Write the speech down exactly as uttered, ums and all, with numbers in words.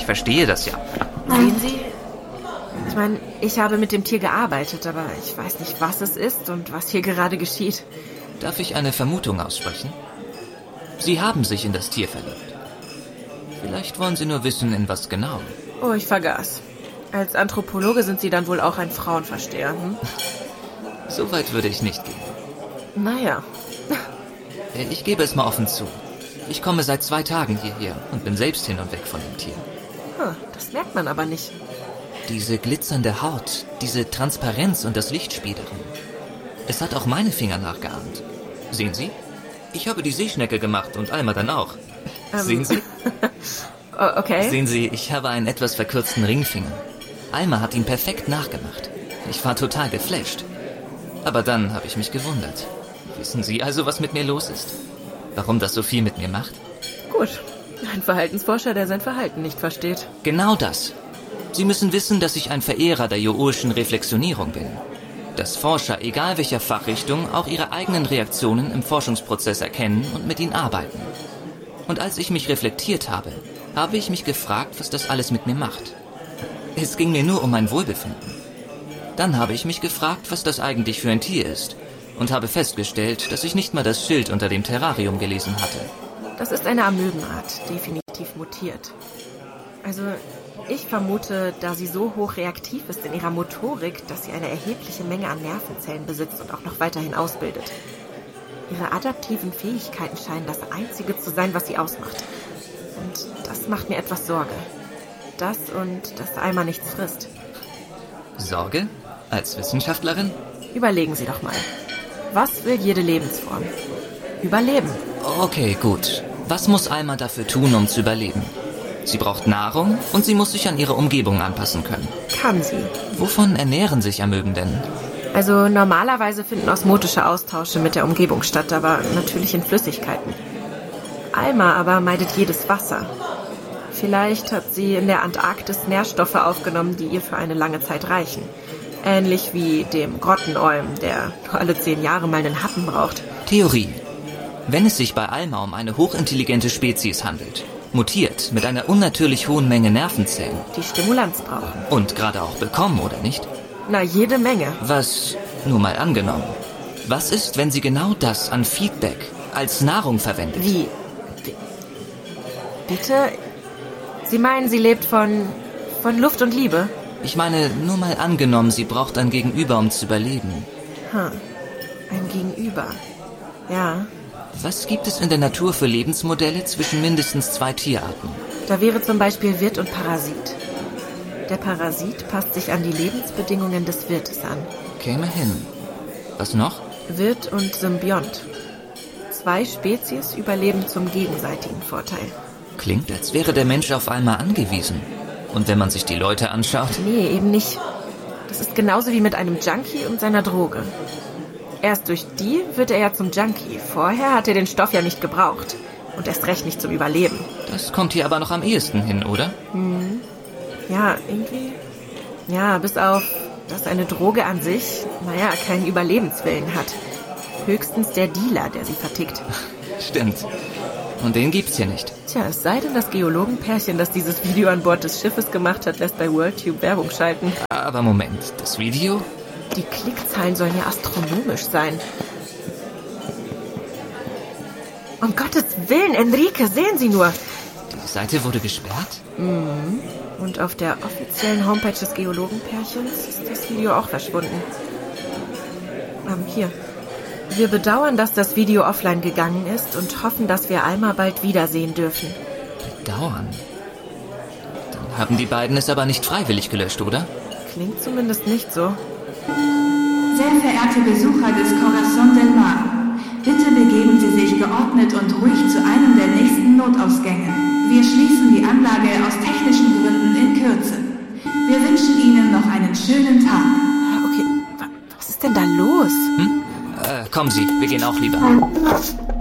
Ich verstehe das ja. Sehen Sie, ich meine, ich habe mit dem Tier gearbeitet, aber ich weiß nicht, was es ist und was hier gerade geschieht. Darf ich eine Vermutung aussprechen? Sie haben sich in das Tier verliebt. Vielleicht wollen Sie nur wissen, in was genau. Oh, ich vergaß. Als Anthropologe sind Sie dann wohl auch ein Frauenversteher, hm? So weit würde ich nicht gehen. Naja. Ich gebe es mal offen zu. Ich komme seit zwei Tagen hierher und bin selbst hin und weg von dem Tier. Hm, das merkt man aber nicht. Diese glitzernde Haut, diese Transparenz und das Lichtspiel darin. Es hat auch meine Finger nachgeahmt. Sehen Sie? Ich habe die Seeschnecke gemacht und Alma dann auch. Ähm. Sehen Sie? Oh, okay. Sehen Sie, ich habe einen etwas verkürzten Ringfinger. Alma hat ihn perfekt nachgemacht. Ich war total geflasht. Aber dann habe ich mich gewundert. Wissen Sie also, was mit mir los ist? Warum das so viel mit mir macht? Gut. Ein Verhaltensforscher, der sein Verhalten nicht versteht. Genau das. Sie müssen wissen, dass ich ein Verehrer der Joolschen Reflexionierung bin. Dass Forscher, egal welcher Fachrichtung, auch ihre eigenen Reaktionen im Forschungsprozess erkennen und mit ihnen arbeiten. Und als ich mich reflektiert habe, habe ich mich gefragt, was das alles mit mir macht. Es ging mir nur um mein Wohlbefinden. Dann habe ich mich gefragt, was das eigentlich für ein Tier ist und habe festgestellt, dass ich nicht mal das Schild unter dem Terrarium gelesen hatte. Das ist eine Amöbenart, definitiv mutiert. Also, ich vermute, da sie so hoch reaktiv ist in ihrer Motorik, dass sie eine erhebliche Menge an Nervenzellen besitzt und auch noch weiterhin ausbildet. Ihre adaptiven Fähigkeiten scheinen das Einzige zu sein, was sie ausmacht. Und das macht mir etwas Sorge. Das und dass Alma nichts frisst. Sorge? Als Wissenschaftlerin? Überlegen Sie doch mal. Was will jede Lebensform? Überleben. Okay, gut. Was muss Alma dafür tun, um zu überleben? Sie braucht Nahrung und sie muss sich an ihre Umgebung anpassen können. Kann sie. Wovon ernähren sich Amöben denn? Also normalerweise finden osmotische Austausche mit der Umgebung statt, aber natürlich in Flüssigkeiten. Alma aber meidet jedes Wasser. Vielleicht hat sie in der Antarktis Nährstoffe aufgenommen, die ihr für eine lange Zeit reichen. Ähnlich wie dem Grottenolm, der nur alle zehn Jahre mal einen Happen braucht. Theorie. Wenn es sich bei Alma um eine hochintelligente Spezies handelt, mutiert mit einer unnatürlich hohen Menge Nervenzellen, die Stimulanz brauchen. Und gerade auch bekommen, oder nicht? Na, jede Menge. Was, nur mal angenommen, was ist, wenn sie genau das an Feedback als Nahrung verwendet? Wie? Wie? Bitte? Sie meinen, sie lebt von, von Luft und Liebe? Ich meine, nur mal angenommen, sie braucht ein Gegenüber, um zu überleben. Hm, ein Gegenüber. Ja. Was gibt es in der Natur für Lebensmodelle zwischen mindestens zwei Tierarten? Da wäre zum Beispiel Wirt und Parasit. Der Parasit passt sich an die Lebensbedingungen des Wirtes an. Käme hin. Was noch? Wirt und Symbiont. Zwei Spezies überleben zum gegenseitigen Vorteil. Klingt, als wäre der Mensch auf einmal angewiesen. Und wenn man sich die Leute anschaut? Nee, eben nicht. Das ist genauso wie mit einem Junkie und seiner Droge. Erst durch die wird er ja zum Junkie. Vorher hat er den Stoff ja nicht gebraucht. Und erst recht nicht zum Überleben. Das kommt hier aber noch am ehesten hin, oder? Hm. Ja, irgendwie. Ja, bis auf, dass eine Droge an sich, naja, keinen Überlebenswillen hat. Höchstens der Dealer, der sie vertickt. Stimmt. Und den gibt's hier nicht. Tja, es sei denn, das Geologenpärchen, das dieses Video an Bord des Schiffes gemacht hat, lässt bei WorldTube Werbung schalten. Aber Moment, das Video? Die Klickzahlen sollen ja astronomisch sein. Um Gottes Willen, Enrique, sehen Sie nur. Die Seite wurde gesperrt? Mhm. Und auf der offiziellen Homepage des Geologenpärchens ist das Video auch verschwunden. Ähm, hier. Wir bedauern, dass das Video offline gegangen ist und hoffen, dass wir Alma bald wiedersehen dürfen. Bedauern? Dann haben die beiden es aber nicht freiwillig gelöscht, oder? Klingt zumindest nicht so. Sehr verehrte Besucher des Corazon del Mar, bitte begeben Sie sich geordnet und ruhig zu einem der nächsten Notausgänge. Wir schließen die Anlage aus technischen Gründen in Kürze. Wir wünschen Ihnen noch einen schönen Tag. Okay, was ist denn da los? Hm? Äh, kommen Sie, wir gehen auch lieber.